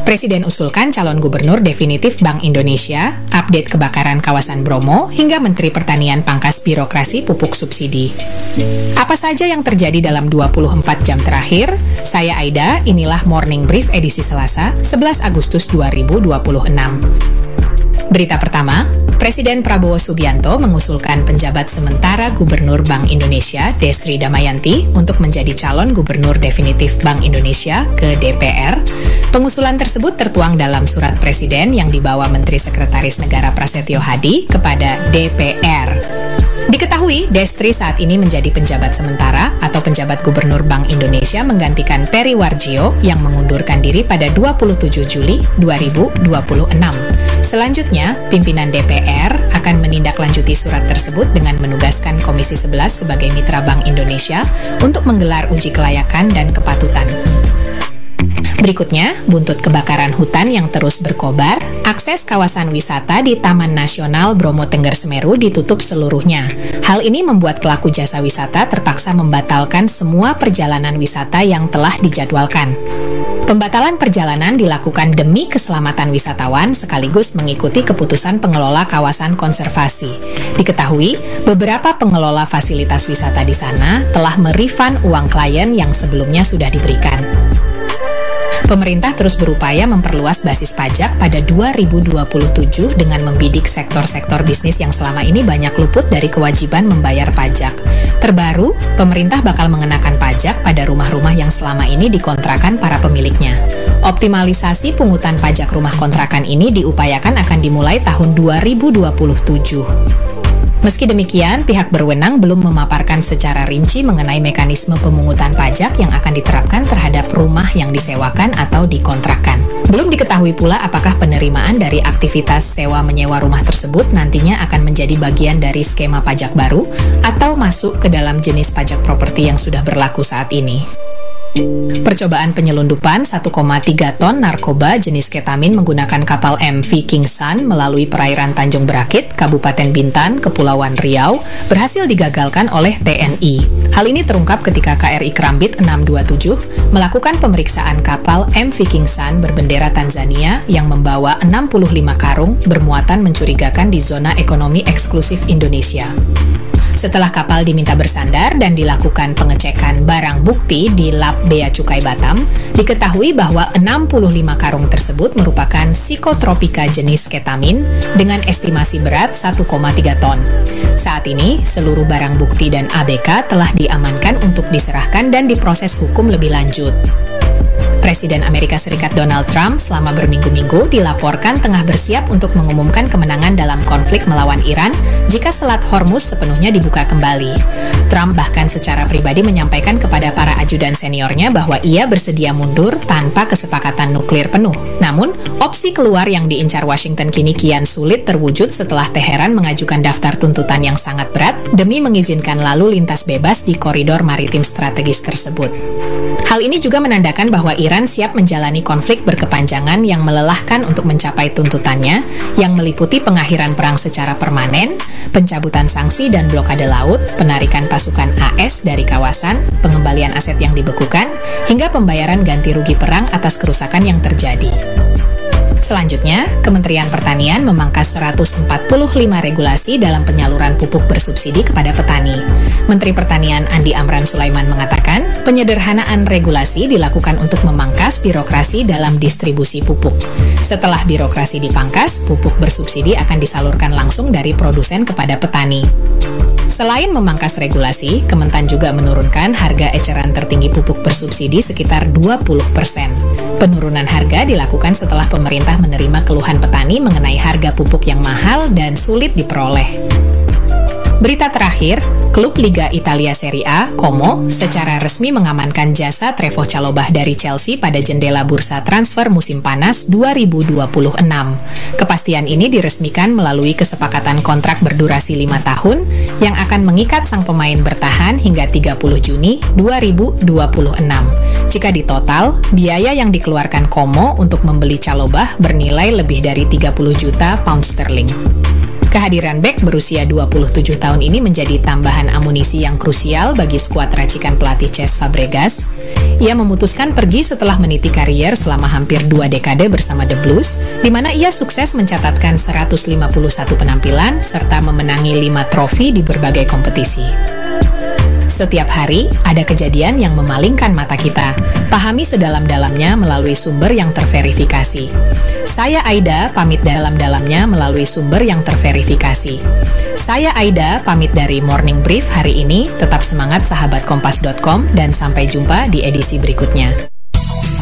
Presiden usulkan calon gubernur definitif Bank Indonesia, update kebakaran kawasan Bromo, hingga Menteri Pertanian pangkas birokrasi pupuk subsidi. Apa saja yang terjadi dalam 24 jam terakhir? Saya Aida, inilah Morning Brief edisi Selasa, 11 Agustus 2026. Berita pertama, Presiden Prabowo Subianto mengusulkan penjabat sementara Gubernur Bank Indonesia, Destri Damayanti, untuk menjadi calon gubernur definitif Bank Indonesia ke DPR. Pengusulan tersebut tertuang dalam surat Presiden yang dibawa Menteri Sekretaris Negara Prasetyo Hadi kepada DPR. Diketahui, Destri saat ini menjadi penjabat sementara atau penjabat Gubernur Bank Indonesia menggantikan Peri Warjio yang mengundurkan diri pada 27 Juli 2026. Selanjutnya, pimpinan DPR akan menindaklanjuti surat tersebut dengan menugaskan Komisi 11 sebagai mitra Bank Indonesia untuk menggelar uji kelayakan dan kepatutan. Berikutnya, buntut kebakaran hutan yang terus berkobar, akses kawasan wisata di Taman Nasional Bromo Tengger Semeru ditutup seluruhnya. Hal ini membuat pelaku jasa wisata terpaksa membatalkan semua perjalanan wisata yang telah dijadwalkan. Pembatalan perjalanan dilakukan demi keselamatan wisatawan sekaligus mengikuti keputusan pengelola kawasan konservasi. Diketahui, beberapa pengelola fasilitas wisata di sana telah merefund uang klien yang sebelumnya sudah diberikan. Pemerintah terus berupaya memperluas basis pajak pada 2027 dengan membidik sektor-sektor bisnis yang selama ini banyak luput dari kewajiban membayar pajak. Terbaru, pemerintah bakal mengenakan pajak pada rumah-rumah yang selama ini dikontrakan para pemiliknya. Optimalisasi pungutan pajak rumah kontrakan ini diupayakan akan dimulai tahun 2027. Meski demikian, pihak berwenang belum memaparkan secara rinci mengenai mekanisme pemungutan pajak yang akan diterapkan terhadap rumah yang disewakan atau dikontrakkan. Belum diketahui pula apakah penerimaan dari aktivitas sewa-menyewa rumah tersebut nantinya akan menjadi bagian dari skema pajak baru atau masuk ke dalam jenis pajak properti yang sudah berlaku saat ini. Percobaan penyelundupan 1,3 ton narkoba jenis ketamin menggunakan kapal MV King Sun melalui perairan Tanjung Berakit, Kabupaten Bintan, Kepulauan Riau, berhasil digagalkan oleh TNI. Hal ini terungkap ketika KRI Kerambit 627 melakukan pemeriksaan kapal MV King Sun berbendera Tanzania yang membawa 65 karung bermuatan mencurigakan di zona ekonomi eksklusif Indonesia. Setelah kapal diminta bersandar dan dilakukan pengecekan barang bukti di Lab Bea Cukai Batam, diketahui bahwa 65 karung tersebut merupakan psikotropika jenis ketamin dengan estimasi berat 1,3 ton. Saat ini, seluruh barang bukti dan ABK telah diamankan untuk diserahkan dan diproses hukum lebih lanjut. Presiden Amerika Serikat Donald Trump selama berminggu-minggu dilaporkan tengah bersiap untuk mengumumkan kemenangan dalam konflik melawan Iran jika Selat Hormuz sepenuhnya dibuka kembali. Trump bahkan secara pribadi menyampaikan kepada para ajudan seniornya bahwa ia bersedia mundur tanpa kesepakatan nuklir penuh. Namun, opsi keluar yang diincar Washington kini kian sulit terwujud setelah Teheran mengajukan daftar tuntutan yang sangat berat demi mengizinkan lalu lintas bebas di koridor maritim strategis tersebut. Hal ini juga menandakan bahwa Iran siap menjalani konflik berkepanjangan yang melelahkan untuk mencapai tuntutannya, yang meliputi pengakhiran perang secara permanen, pencabutan sanksi dan blokade laut, penarikan pasukan AS dari kawasan, pengembalian aset yang dibekukan, hingga pembayaran ganti rugi perang atas kerusakan yang terjadi. Selanjutnya, Kementerian Pertanian memangkas 145 regulasi dalam penyaluran pupuk bersubsidi kepada petani. Menteri Pertanian Andi Amran Sulaiman mengatakan, penyederhanaan regulasi dilakukan untuk memangkas birokrasi dalam distribusi pupuk. Setelah birokrasi dipangkas, pupuk bersubsidi akan disalurkan langsung dari produsen kepada petani. Selain memangkas regulasi, Kementan juga menurunkan harga eceran tertinggi pupuk bersubsidi sekitar 20%. Penurunan harga dilakukan setelah pemerintah menerima keluhan petani mengenai harga pupuk yang mahal dan sulit diperoleh. Berita terakhir, klub Liga Italia Serie A, Como, secara resmi mengamankan jasa Trevoh Chalobah dari Chelsea pada jendela bursa transfer musim panas 2026. Kepastian ini diresmikan melalui kesepakatan kontrak berdurasi 5 tahun yang akan mengikat sang pemain bertahan hingga 30 Juni 2026. Jika ditotal, biaya yang dikeluarkan Como untuk membeli Chalobah bernilai lebih dari 30 juta pound sterling. Kehadiran bek berusia 27 tahun ini menjadi tambahan amunisi yang krusial bagi skuad racikan pelatih Cesc Fabregas. Ia memutuskan pergi setelah meniti karier selama hampir 2 dekade bersama The Blues, di mana ia sukses mencatatkan 151 penampilan serta memenangi 5 trofi di berbagai kompetisi. Setiap hari, ada kejadian yang memalingkan mata kita. Pahami sedalam-dalamnya melalui sumber yang terverifikasi. Saya Aida, pamit dalam-dalamnya melalui sumber yang terverifikasi. Saya Aida, pamit dari Morning Brief hari ini. Tetap semangat sahabat kompas.com dan sampai jumpa di edisi berikutnya.